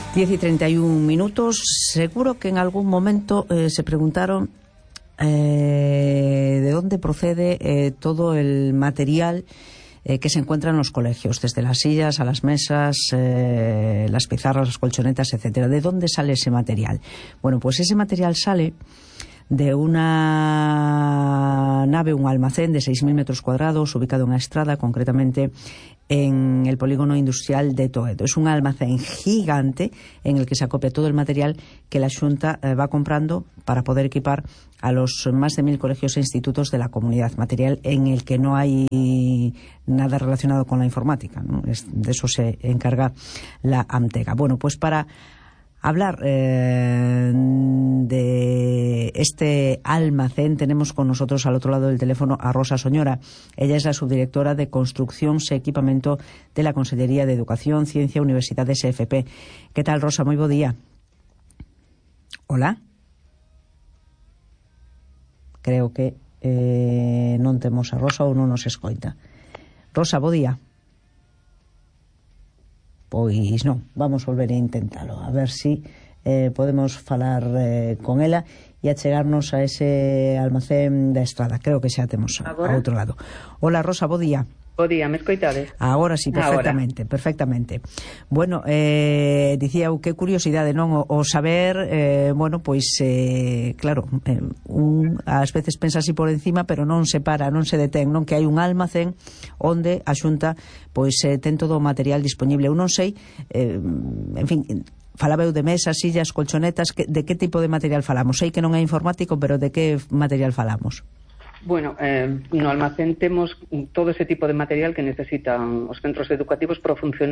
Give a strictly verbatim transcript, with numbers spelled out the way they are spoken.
diez y treinta y un minutos. Seguro que en algún momento eh, se preguntaron eh, de dónde procede eh, todo el material eh, que se encuentra en los colegios, desde las sillas a las mesas, eh, las pizarras, las colchonetas, etcétera. ¿De dónde sale ese material? Bueno, pues ese material sale de una nave, un almacén de seis mil metros cuadrados ubicado en Estrada, concretamente en el polígono industrial de Toedo. Es un almacén gigante en el que se acopia todo el material que la Xunta eh, va comprando para poder equipar a los más de mil colegios e institutos de la comunidad. Material en el que no hay nada relacionado con la informática, ¿no? Es, de eso se encarga la AMTEGA. Bueno, pues para hablar eh, de este almacén tenemos con nosotros al otro lado del teléfono a Rosa Soñora. Ella es la subdirectora de Construcción e Equipamento de la Consellería de Educación, Ciencia, Universidades e F P. ¿Qué tal, Rosa? Muy bo día. Hola. Creo que eh, non temos a Rosa ou non nos escoita. Rosa, bo día. Pois non, vamos volver a intentalo, a ver si eh, podemos falar eh, con ela e achegarnos a ese almacén da Estrada. Creo que xa temos a, a outro lado. Hola, Rosa, bo día. Bo día, me escoitades? Agora sí, perfectamente, Ahora. perfectamente. Bueno, eh, dicía eu, que curiosidade, non? O, o saber, eh, bueno, pois, eh, claro, eh, un, ás veces pensa así por encima, pero non se para, non se detén, non? Que hai un almacén onde a Xunta, pois, eh, ten todo o material disponible. Eu non sei, eh, en fin, falaba eu de mesas, sillas, colchonetas, que, de que tipo de material falamos? Sei que non é informático, pero de que material falamos? Bueno, eh, no almacén temos todo ese tipo de material que necesitan os centros educativos para funcionar